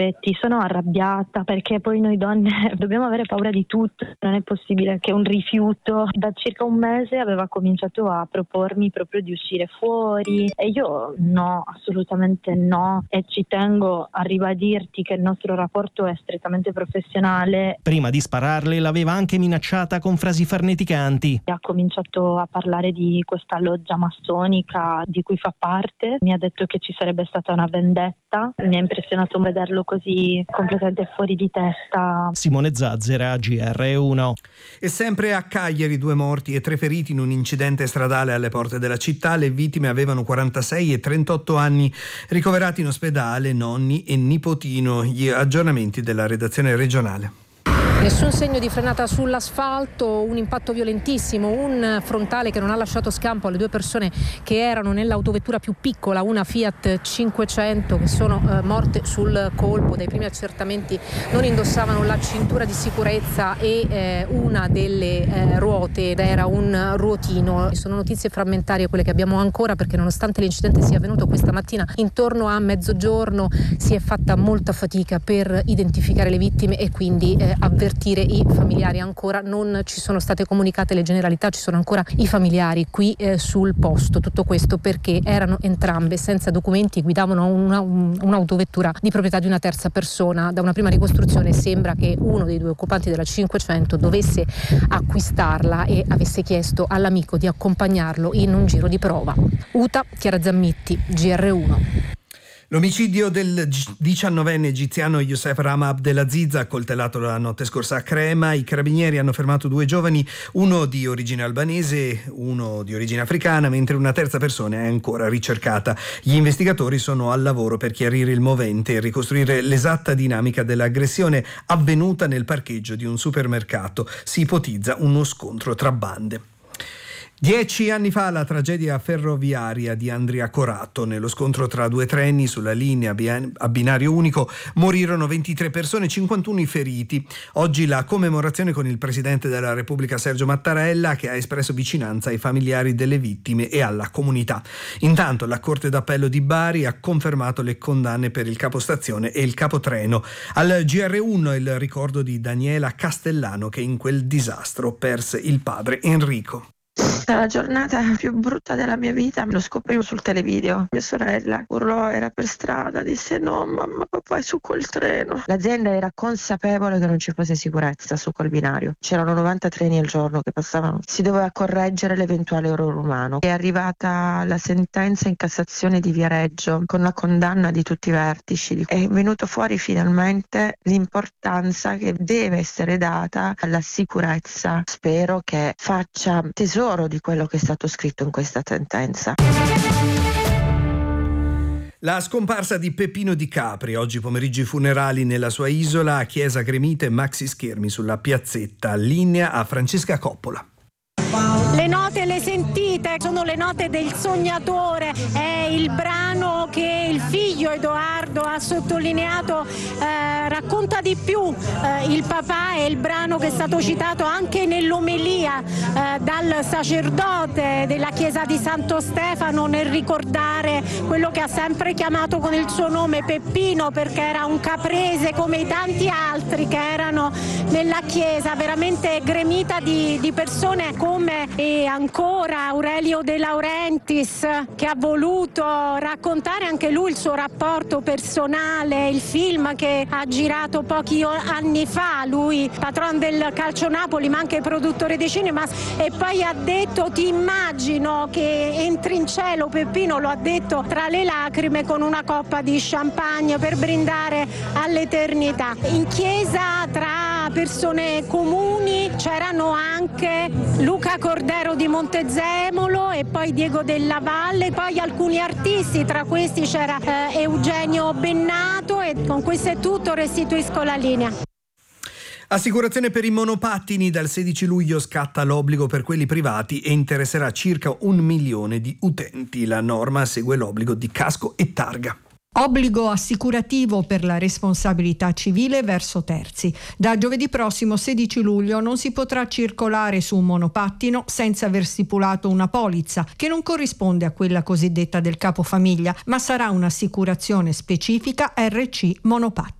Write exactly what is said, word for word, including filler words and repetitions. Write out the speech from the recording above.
aspetti. Sono arrabbiata perché poi noi donne dobbiamo avere paura di tutto. Non è possibile che un rifiuto da circa un mese aveva cominciato a propormi proprio di uscire fuori e io no, assolutamente no, e ci tengo a ribadirti che il nostro rapporto è strettamente professionale. Prima di spararle l'aveva anche minacciata con frasi farneticanti. Ha cominciato a parlare di questa loggia massonica di cui fa parte, mi ha detto che ci sarebbe stata una vendetta, mi ha impressionato vederlo così completamente fuori di testa. Simone Zazzera, G R uno. E sempre a Cagliari, due morti e tre feriti in un incidente stradale alle porte della città. Le vittime avevano quarantasei e trentotto anni, ricoverati in ospedale nonni e nipotino. Gli aggiornamenti della redazione regionale. Nessun segno di frenata sull'asfalto, un impatto violentissimo, un frontale che non ha lasciato scampo alle due persone che erano nell'autovettura più piccola, una Fiat cinquecento, che sono eh, morte sul colpo. Dai primi accertamenti non indossavano la cintura di sicurezza e eh, una delle eh, ruote era un ruotino. Sono notizie frammentarie quelle che abbiamo ancora, perché nonostante l'incidente sia avvenuto questa mattina intorno a mezzogiorno si è fatta molta fatica per identificare le vittime e quindi eh, avvertire i familiari. Ancora non ci sono state comunicate le generalità, ci sono ancora i familiari qui eh, sul posto. Tutto questo perché erano entrambe senza documenti, guidavano una, un, un'autovettura di proprietà di una terza persona. Da una prima ricostruzione sembra che uno dei due occupanti della cinquecento dovesse acquistarla e avesse chiesto all'amico di accompagnarlo in un giro di prova. Uta, Chiara Zammitti, G R uno. L'omicidio del diciannovenne egiziano Youssef Rama Abdelaziz, accoltellato la notte scorsa a Crema. I carabinieri hanno fermato due giovani, uno di origine albanese, uno di origine africana, mentre una terza persona è ancora ricercata. Gli investigatori sono al lavoro per chiarire il movente e ricostruire l'esatta dinamica dell'aggressione avvenuta nel parcheggio di un supermercato. Si ipotizza uno scontro tra bande. Dieci anni fa la tragedia ferroviaria di Andria-Corato. Nello scontro tra due treni sulla linea a binario unico morirono ventitré persone, cinquantuno i feriti. Oggi la commemorazione con il Presidente della Repubblica Sergio Mattarella, che ha espresso vicinanza ai familiari delle vittime e alla comunità. Intanto la Corte d'Appello di Bari ha confermato le condanne per il capostazione e il capotreno. Al G R uno il ricordo di Daniela Castellano, che in quel disastro perse il padre Enrico. La giornata più brutta della mia vita lo scoprivo sul televideo. Mia sorella urlò, era per strada, disse no mamma, papà è su quel treno. L'azienda era consapevole che non ci fosse sicurezza su quel binario. C'erano novanta treni al giorno che passavano. Si doveva correggere l'eventuale errore umano. È arrivata la sentenza in Cassazione di Viareggio con la condanna di tutti i vertici. È venuto fuori finalmente l'importanza che deve essere data alla sicurezza. Spero che faccia tesoro di quello che è stato scritto in questa sentenza. La scomparsa di Peppino Di Capri, oggi pomeriggio i funerali nella sua isola, a chiesa gremita e maxi schermi sulla piazzetta. Linea a Francesca Coppola. Le note le sentite, sono le note del sognatore, è il brano che il figlio Edoardo ha sottolineato, eh, racconta di più eh, il papà, è il brano che è stato citato anche nell'omelia eh, dal sacerdote della chiesa di Santo Stefano nel ricordare quello che ha sempre chiamato con il suo nome Peppino, perché era un caprese come i tanti altri che erano nella chiesa, veramente gremita di, di persone come e ancora Aurelio De Laurentiis, che ha voluto raccontare anche lui il suo rapporto personale, il film che ha girato pochi anni fa, lui patron del Calcio Napoli ma anche produttore di cinema, e poi ha detto ti immagino che entri in cielo, Peppino lo ha detto tra le lacrime, con una coppa di champagne per brindare all'eternità. In chiesa tra persone comuni c'erano anche Luca Cordero di Montezemolo e poi Diego Della Valle, poi alcuni artisti, tra questi c'era eh, Eugenio Bennato, e con questo è tutto, restituisco la linea. Assicurazione per i monopattini, dal sedici luglio scatta l'obbligo per quelli privati e interesserà circa un milione di utenti. La norma segue l'obbligo di casco e targa. Obbligo assicurativo per la responsabilità civile verso terzi. Da giovedì prossimo sedici luglio non si potrà circolare su un monopattino senza aver stipulato una polizza che non corrisponde a quella cosiddetta del capofamiglia, ma sarà un'assicurazione specifica R C monopattino.